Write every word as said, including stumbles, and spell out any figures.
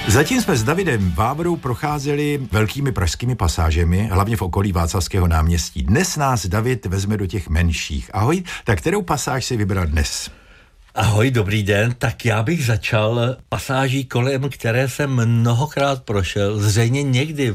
Zatím jsme s Davidem Vávrou procházeli velkými pražskými pasážemi, hlavně v okolí Václavského náměstí. Dnes nás David vezme do těch menších. Ahoj, tak kterou pasáž si vybral dnes? Ahoj, dobrý den. Tak já bych začal pasáží, kolem které jsem mnohokrát prošel, zřejmě někdy